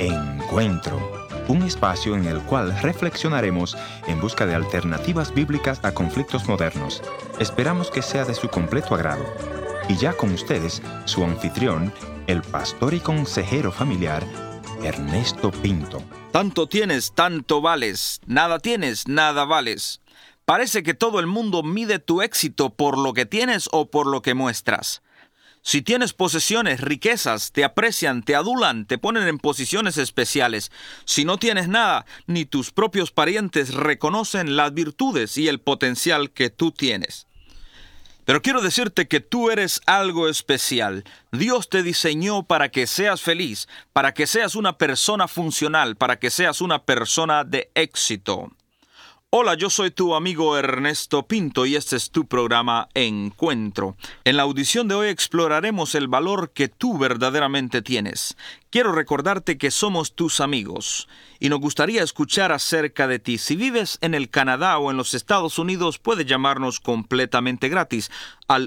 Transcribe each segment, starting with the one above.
Encuentro, un espacio en el cual reflexionaremos en busca de alternativas bíblicas a conflictos modernos. Esperamos que sea de su completo agrado. Y ya con ustedes, su anfitrión, el pastor y consejero familiar, Ernesto Pinto. Tanto tienes, tanto vales. Nada tienes, nada vales. Parece que todo el mundo mide tu éxito por lo que tienes o por lo que muestras. Si tienes posesiones, riquezas, te aprecian, te adulan, te ponen en posiciones especiales. Si no tienes nada, ni tus propios parientes reconocen las virtudes y el potencial que tú tienes. Pero quiero decirte que tú eres algo especial. Dios te diseñó para que seas feliz, para que seas una persona funcional, para que seas una persona de éxito. Hola, yo soy tu amigo Ernesto Pinto y este es tu programa Encuentro. En la audición de hoy exploraremos el valor que tú verdaderamente tienes. Quiero recordarte que somos tus amigos y nos gustaría escuchar acerca de ti. Si vives en el Canadá o en los Estados Unidos, puedes llamarnos completamente gratis al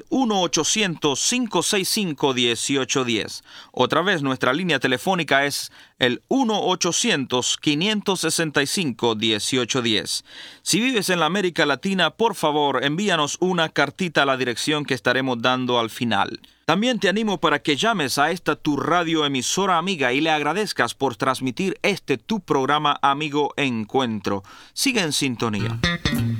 1-800-565-1810. Otra vez, nuestra línea telefónica es el 1-800-565-1810. Si vives en la América Latina, por favor, envíanos una cartita a la dirección que estaremos dando al final. También te animo para que llames a esta tu radioemisora amiga y le agradezcas por transmitir este tu programa amigo Encuentro. Sigue en sintonía.